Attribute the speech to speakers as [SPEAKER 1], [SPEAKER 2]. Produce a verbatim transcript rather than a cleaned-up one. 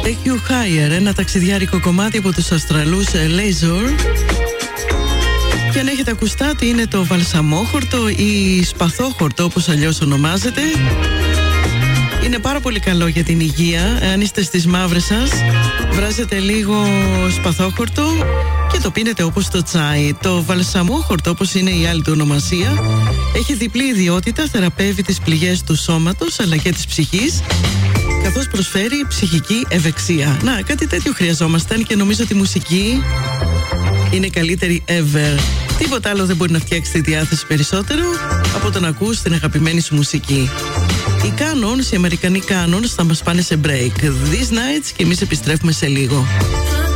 [SPEAKER 1] Take You Higher, ένα ταξιδιάρικο κομμάτι από τους Αυστραλούς Leisure. Και αν έχετε ακουστά τι είναι το βαλσαμόχορτο ή σπαθόχορτο όπως αλλιώς ονομάζεται, είναι πάρα πολύ καλό για την υγεία. Αν είστε στις μαύρες σας, βράζετε λίγο σπαθόχορτο και το πίνετε όπως το τσάι. Το βαλσαμόχορτο, όπως είναι η άλλη του ονομασία, έχει διπλή ιδιότητα, θεραπεύει τις πληγές του σώματος αλλά και της ψυχής, καθώς προσφέρει ψυχική ευεξία. Να, κάτι τέτοιο χρειαζόμασταν και νομίζω ότι η μουσική είναι καλύτερη ever. Τίποτα άλλο δεν μπορεί να φτιάξει τη διάθεση περισσότερο από το να ακούς την αγαπημένη σου μουσική. Οι Canons, οι Αμερικανοί Canons θα μας πάνε σε break. These Nights, και εμείς επιστρέφουμε σε λίγο.